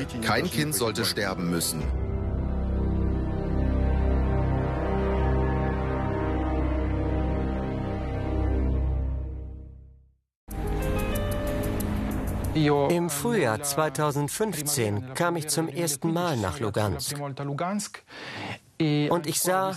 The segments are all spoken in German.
Kein Kind sollte sterben müssen. Im Frühjahr 2015 kam ich zum ersten Mal nach Lugansk. Und ich sah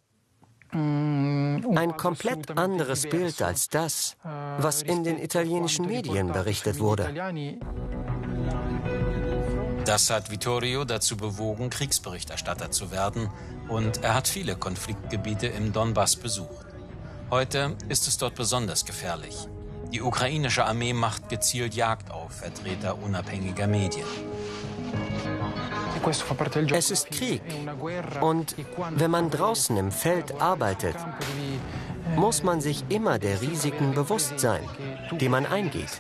ein komplett anderes Bild als das, was in den italienischen Medien berichtet wurde. Das hat Vittorio dazu bewogen, Kriegsberichterstatter zu werden, und er hat viele Konfliktgebiete im Donbass besucht. Heute ist es dort besonders gefährlich. Die ukrainische Armee macht gezielt Jagd auf Vertreter unabhängiger Medien. Es ist Krieg, und wenn man draußen im Feld arbeitet, muss man sich immer der Risiken bewusst sein, die man eingeht.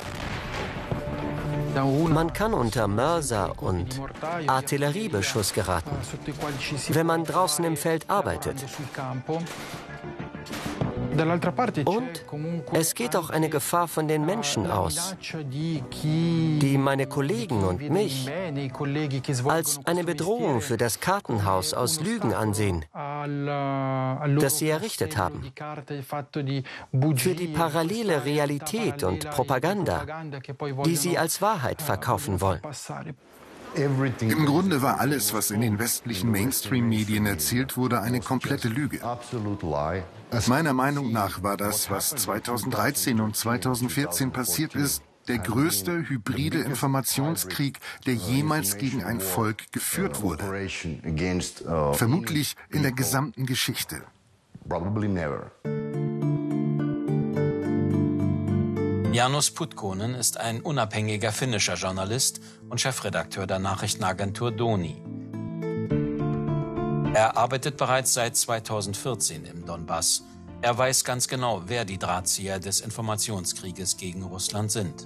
Man kann unter Mörser und Artilleriebeschuss geraten, wenn man draußen im Feld arbeitet. Und es geht auch eine Gefahr von den Menschen aus, die meine Kollegen und mich als eine Bedrohung für das Kartenhaus aus Lügen ansehen, das sie errichtet haben, für die parallele Realität und Propaganda, die sie als Wahrheit verkaufen wollen. Im Grunde war alles, was in den westlichen Mainstream-Medien erzählt wurde, eine komplette Lüge. Meiner Meinung nach war das, was 2013 und 2014 passiert ist, der größte hybride Informationskrieg, der jemals gegen ein Volk geführt wurde. Vermutlich in der gesamten Geschichte. János Putkonen ist ein unabhängiger finnischer Journalist und Chefredakteur der Nachrichtenagentur Doni. Er arbeitet bereits seit 2014 im Donbass. Er weiß ganz genau, wer die Drahtzieher des Informationskrieges gegen Russland sind.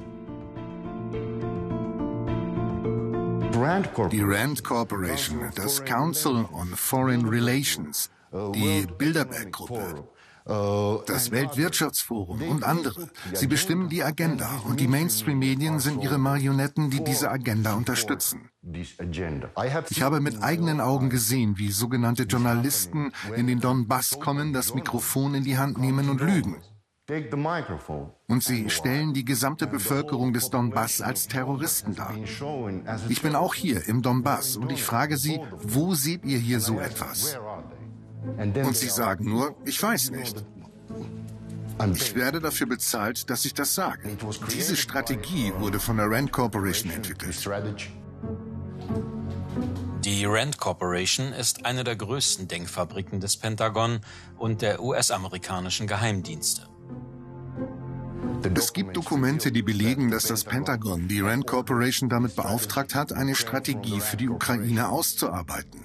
Die RAND Corporation, das Council on Foreign Relations, die Bilderberg-Gruppe, das Weltwirtschaftsforum und andere. Sie bestimmen die Agenda, und die Mainstream-Medien sind ihre Marionetten, die diese Agenda unterstützen. Ich habe mit eigenen Augen gesehen, wie sogenannte Journalisten in den Donbass kommen, das Mikrofon in die Hand nehmen und lügen. Und sie stellen die gesamte Bevölkerung des Donbass als Terroristen dar. Ich bin auch hier im Donbass, und ich frage sie, wo seht ihr hier so etwas? Und sie sagen nur, ich weiß nicht. Ich werde dafür bezahlt, dass ich das sage. Diese Strategie wurde von der RAND Corporation entwickelt. Die RAND Corporation ist eine der größten Denkfabriken des Pentagon und der US-amerikanischen Geheimdienste. Es gibt Dokumente, die belegen, dass das Pentagon die RAND Corporation damit beauftragt hat, eine Strategie für die Ukraine auszuarbeiten.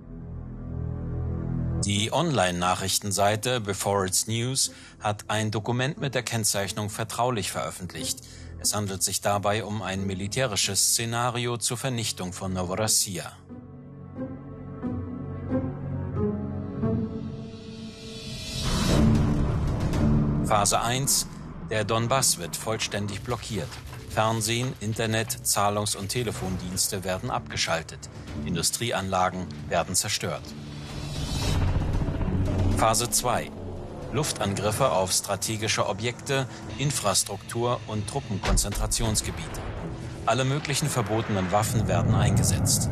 Die Online-Nachrichtenseite Before It's News hat ein Dokument mit der Kennzeichnung vertraulich veröffentlicht. Es handelt sich dabei um ein militärisches Szenario zur Vernichtung von Novorossiya. Phase 1. Der Donbass wird vollständig blockiert. Fernsehen, Internet, Zahlungs- und Telefondienste werden abgeschaltet. Industrieanlagen werden zerstört. Phase 2. Luftangriffe auf strategische Objekte, Infrastruktur und Truppenkonzentrationsgebiete. Alle möglichen verbotenen Waffen werden eingesetzt.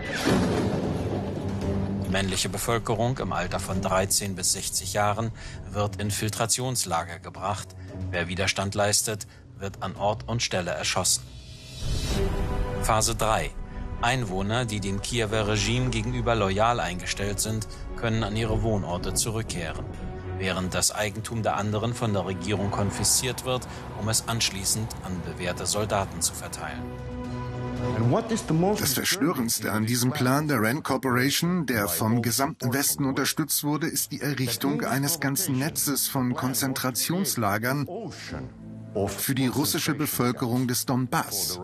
Die männliche Bevölkerung im Alter von 13 bis 60 Jahren wird in Filtrationslager gebracht. Wer Widerstand leistet, wird an Ort und Stelle erschossen. Phase 3. Einwohner, die dem Kiewer Regime gegenüber loyal eingestellt sind, können an ihre Wohnorte zurückkehren, während das Eigentum der anderen von der Regierung konfisziert wird, um es anschließend an bewährte Soldaten zu verteilen. Das Verstörendste an diesem Plan der RAND Corporation, der vom gesamten Westen unterstützt wurde, ist die Errichtung eines ganzen Netzes von Konzentrationslagern für die russische Bevölkerung des Donbass.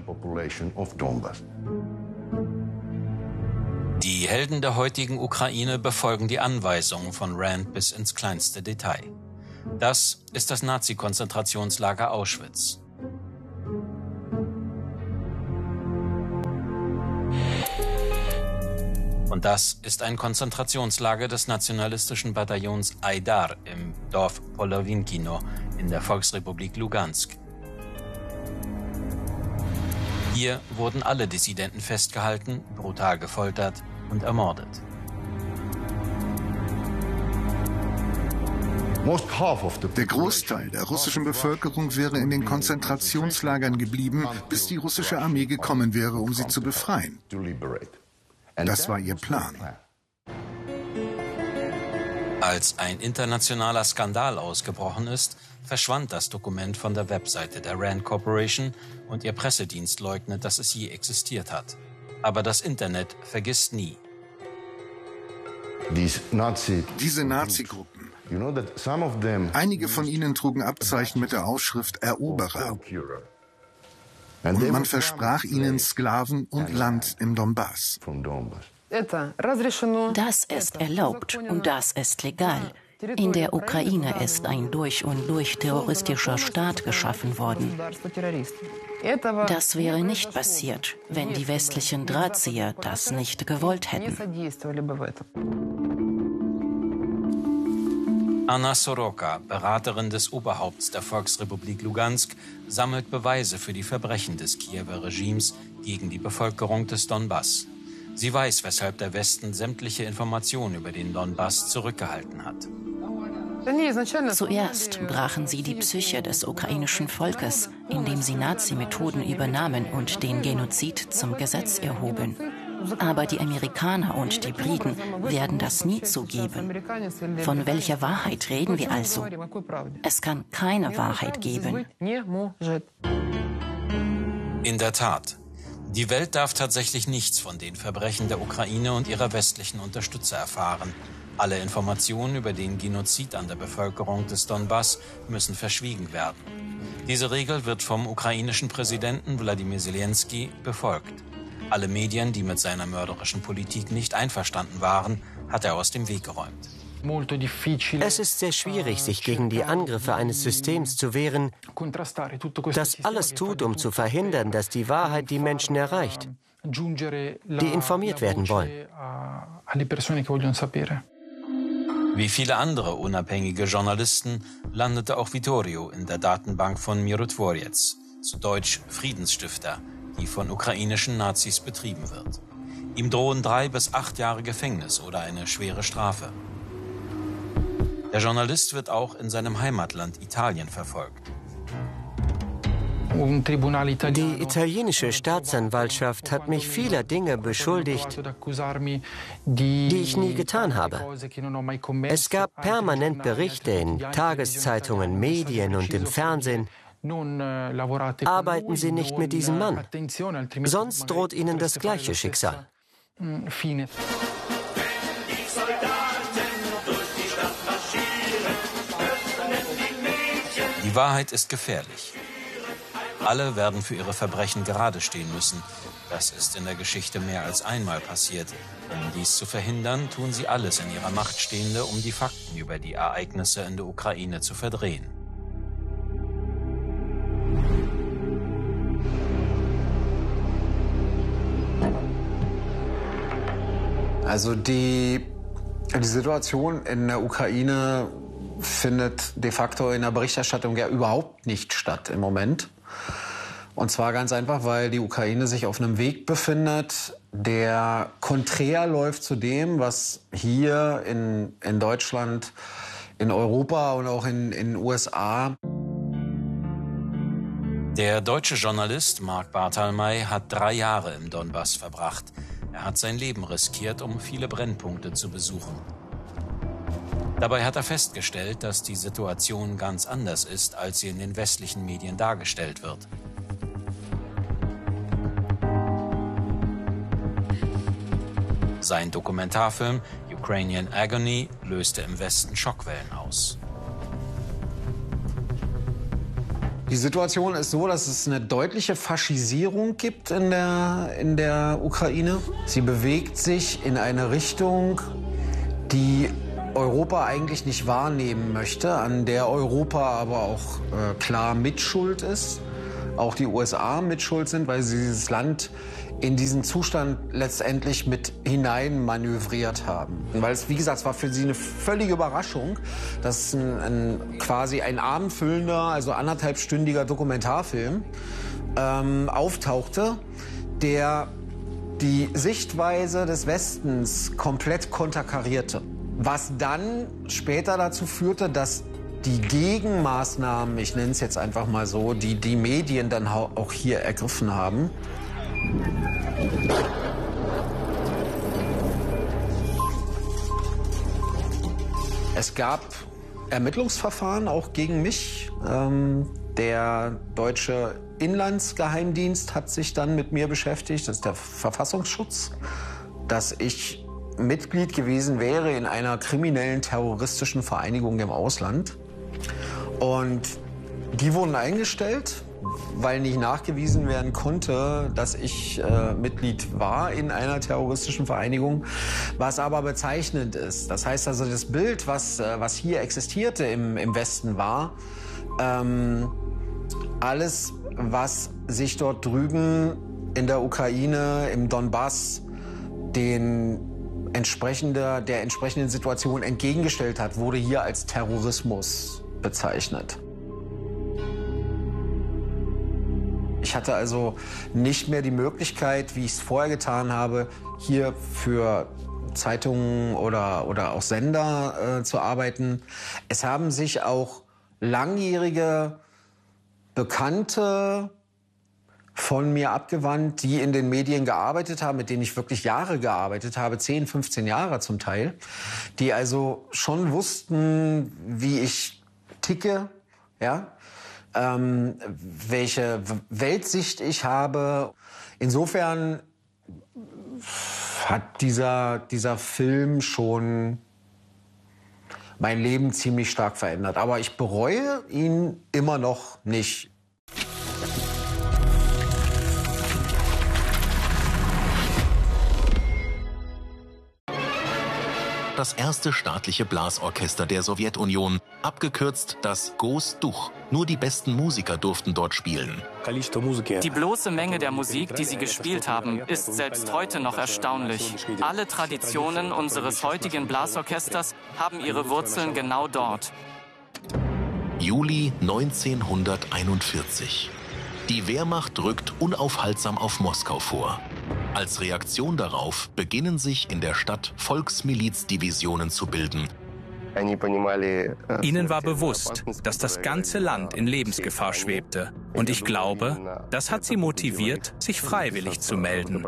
Die Helden der heutigen Ukraine befolgen die Anweisungen von RAND bis ins kleinste Detail. Das ist das Nazi-Konzentrationslager Auschwitz. Und das ist ein Konzentrationslager des nationalistischen Bataillons Aidar im Dorf Polowinkino in der Volksrepublik Lugansk. Hier wurden alle Dissidenten festgehalten, brutal gefoltert und ermordet. Der Großteil der russischen Bevölkerung wäre in den Konzentrationslagern geblieben, bis die russische Armee gekommen wäre, um sie zu befreien. Das war ihr Plan. Als ein internationaler Skandal ausgebrochen ist, verschwand das Dokument von der Webseite der Rand Corporation und ihr Pressedienst leugnet, dass es je existiert hat. Aber das Internet vergisst nie. Diese Nazi-Gruppen. Einige von ihnen trugen Abzeichen mit der Aufschrift Eroberer. Und man versprach ihnen Sklaven und Land im Donbass. Das ist erlaubt und das ist legal. In der Ukraine ist ein durch und durch terroristischer Staat geschaffen worden. Das wäre nicht passiert, wenn die westlichen Drahtzieher das nicht gewollt hätten. Anna Soroka, Beraterin des Oberhaupts der Volksrepublik Lugansk, sammelt Beweise für die Verbrechen des Kiewer Regimes gegen die Bevölkerung des Donbass. Sie weiß, weshalb der Westen sämtliche Informationen über den Donbass zurückgehalten hat. Zuerst brachen sie die Psyche des ukrainischen Volkes, indem sie Nazi-Methoden übernahmen und den Genozid zum Gesetz erhoben. Aber die Amerikaner und die Briten werden das nie zugeben. Von welcher Wahrheit reden wir also? Es kann keine Wahrheit geben. In der Tat. Die Welt darf tatsächlich nichts von den Verbrechen der Ukraine und ihrer westlichen Unterstützer erfahren. Alle Informationen über den Genozid an der Bevölkerung des Donbass müssen verschwiegen werden. Diese Regel wird vom ukrainischen Präsidenten Wladimir Zelensky befolgt. Alle Medien, die mit seiner mörderischen Politik nicht einverstanden waren, hat er aus dem Weg geräumt. Es ist sehr schwierig, sich gegen die Angriffe eines Systems zu wehren, das alles tut, um zu verhindern, dass die Wahrheit die Menschen erreicht, die informiert werden wollen. Wie viele andere unabhängige Journalisten landete auch Vittorio in der Datenbank von Mirotvorets, zu Deutsch Friedensstifter, die von ukrainischen Nazis betrieben wird. Ihm drohen 3 bis 8 Jahre Gefängnis oder eine schwere Strafe. Der Journalist wird auch in seinem Heimatland Italien verfolgt. Die italienische Staatsanwaltschaft hat mich vieler Dinge beschuldigt, die ich nie getan habe. Es gab permanent Berichte in Tageszeitungen, Medien und im Fernsehen. Arbeiten Sie nicht mit diesem Mann, sonst droht Ihnen das gleiche Schicksal. Die Wahrheit ist gefährlich. Alle werden für ihre Verbrechen gerade stehen müssen. Das ist in der Geschichte mehr als einmal passiert. Um dies zu verhindern, tun sie alles in ihrer Macht Stehende, um die Fakten über die Ereignisse in der Ukraine zu verdrehen. Also die Situation in der Ukraine findet de facto in der Berichterstattung ja überhaupt nicht statt im Moment. Und zwar ganz einfach, weil die Ukraine sich auf einem Weg befindet, der konträr läuft zu dem, was hier in Deutschland, in Europa und auch in den USA. Der deutsche Journalist Marc Barthalmay hat 3 Jahre im Donbass verbracht. Er hat sein Leben riskiert, um viele Brennpunkte zu besuchen. Dabei hat er festgestellt, dass die Situation ganz anders ist, als sie in den westlichen Medien dargestellt wird. Sein Dokumentarfilm Ukrainian Agony löste im Westen Schockwellen aus. Die Situation ist so, dass es eine deutliche Faschisierung gibt in der Ukraine. Sie bewegt sich in eine Richtung, die Europa eigentlich nicht wahrnehmen möchte, an der Europa aber auch klar Mitschuld ist. auch die USA mit schuld sind, weil sie dieses Land in diesen Zustand letztendlich mit hinein manövriert haben. Weil es, wie gesagt, es war für sie eine völlige Überraschung, dass quasi ein abendfüllender, also 1,5-stündiger Dokumentarfilm auftauchte, der die Sichtweise des Westens komplett konterkarierte. Was dann später dazu führte, dass die Gegenmaßnahmen, ich nenne es jetzt einfach mal so, die die Medien dann auch hier ergriffen haben. Es gab Ermittlungsverfahren auch gegen mich. Der deutsche Inlandsgeheimdienst hat sich dann mit mir beschäftigt, das ist der Verfassungsschutz, dass ich Mitglied gewesen wäre in einer kriminellen terroristischen Vereinigung im Ausland. Und die wurden eingestellt, weil nicht nachgewiesen werden konnte, dass ich Mitglied war in einer terroristischen Vereinigung, was aber bezeichnend ist. Das heißt also, das Bild, was hier existierte im Westen, war alles, was sich dort drüben in der Ukraine, im Donbass, der entsprechenden Situation entgegengestellt hat, wurde hier als Terrorismus bezeichnet. Ich hatte also nicht mehr die Möglichkeit, wie ich es vorher getan habe, hier für Zeitungen oder auch Sender zu arbeiten. Es haben sich auch langjährige Bekannte von mir abgewandt, die in den Medien gearbeitet haben, mit denen ich wirklich Jahre gearbeitet habe, 10, 15 Jahre zum Teil, die also schon wussten, wie ich ticke, ja, welche Weltsicht ich habe. Insofern hat dieser Film schon mein Leben ziemlich stark verändert. Aber ich bereue ihn immer noch nicht. Das erste staatliche Blasorchester der Sowjetunion, abgekürzt das Gosduch. Nur die besten Musiker durften dort spielen. Die bloße Menge der Musik, die sie gespielt haben, ist selbst heute noch erstaunlich. Alle Traditionen unseres heutigen Blasorchesters haben ihre Wurzeln genau dort. Juli 1941. Die Wehrmacht rückt unaufhaltsam auf Moskau vor. Als Reaktion darauf beginnen sich in der Stadt Volksmilizdivisionen zu bilden. Ihnen war bewusst, dass das ganze Land in Lebensgefahr schwebte. Und ich glaube, das hat sie motiviert, sich freiwillig zu melden.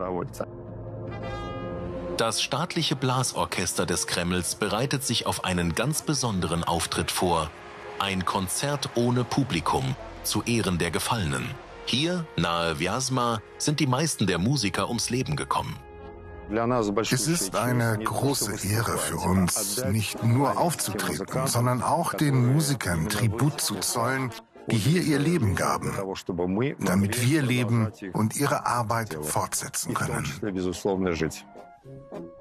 Das staatliche Blasorchester des Kremls bereitet sich auf einen ganz besonderen Auftritt vor. Ein Konzert ohne Publikum, zu Ehren der Gefallenen. Hier, nahe Vyazma, sind die meisten der Musiker ums Leben gekommen. Es ist eine große Ehre für uns, nicht nur aufzutreten, sondern auch den Musikern Tribut zu zollen, die hier ihr Leben gaben, damit wir leben und ihre Arbeit fortsetzen können.